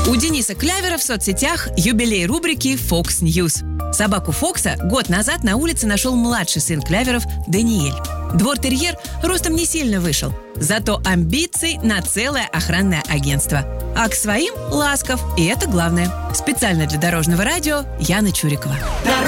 У Дениса Клявера в соцсетях юбилей рубрики Fox News. Собаку Фокса год назад на улице нашел младший сын Кляверов Даниэль. Двор-терьер ростом не сильно вышел, зато амбиций на целое охранное агентство. А к своим ласков, и это главное. Специально для Дорожного радио Яна Чурикова.